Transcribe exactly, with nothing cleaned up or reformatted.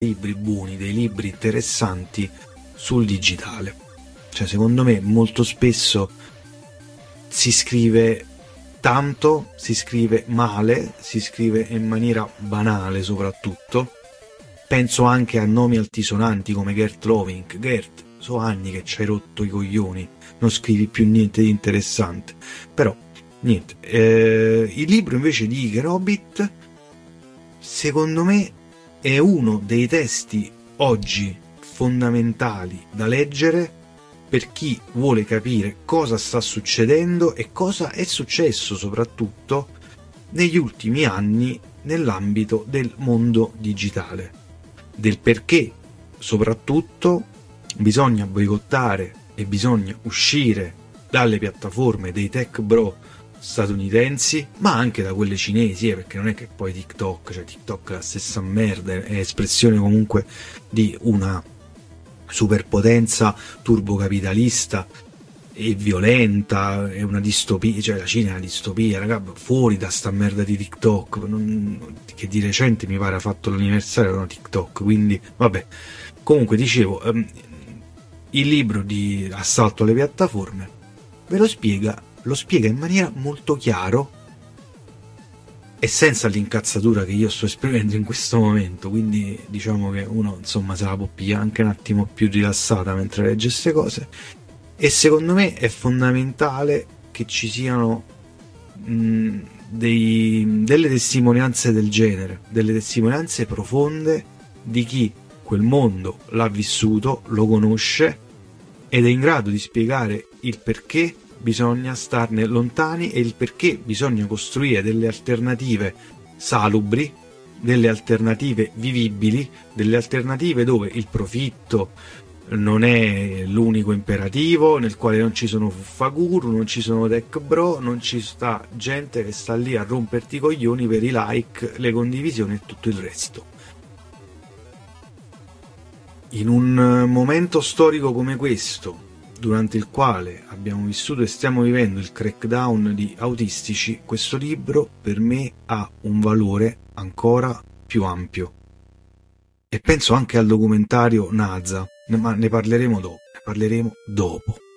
libri buoni, dei libri interessanti sul digitale. Cioè, secondo me molto spesso si scrive tanto, si scrive male, si scrive in maniera banale soprattutto. Penso anche a nomi altisonanti come Gert Loving. Gert, so anni che ci hai rotto i coglioni, non scrivi più niente di interessante. Però niente, eh, il libro invece di Iker Hobbit secondo me è uno dei testi oggi fondamentali da leggere per chi vuole capire cosa sta succedendo e cosa è successo soprattutto negli ultimi anni nell'ambito del mondo digitale, del perché soprattutto bisogna boicottare e bisogna uscire dalle piattaforme dei tech bro statunitensi, ma anche da quelle cinesi, eh, perché non è che poi TikTok, cioè TikTok è la stessa merda, è espressione comunque di una superpotenza turbocapitalista e violenta, è una distopia, cioè la Cina è una distopia, raga, fuori da sta merda di TikTok, non, che di recente mi pare ha fatto l'anniversario di TikTok, quindi vabbè. Comunque dicevo, um, il libro di Assalto alle piattaforme ve lo spiega, lo spiega in maniera molto chiaro e senza l'incazzatura che io sto esprimendo in questo momento, quindi diciamo che uno insomma se la può pigliare anche un attimo più rilassata mentre legge queste cose. E secondo me è fondamentale che ci siano mh, dei, delle testimonianze del genere, delle testimonianze profonde di chi quel mondo l'ha vissuto, lo conosce ed è in grado di spiegare il perché bisogna starne lontani e il perché bisogna costruire delle alternative salubri, delle alternative vivibili, delle alternative dove il profitto non è l'unico imperativo, nel quale non ci sono fuffaguru, non ci sono tech bro, non ci sta gente che sta lì a romperti i coglioni per i like, le condivisioni e tutto il resto. In un momento storico come questo, durante il quale abbiamo vissuto e stiamo vivendo il crackdown di autistici, questo libro per me ha un valore ancora più ampio. E penso anche al documentario NASA, ma ne parleremo dopo, ne parleremo dopo.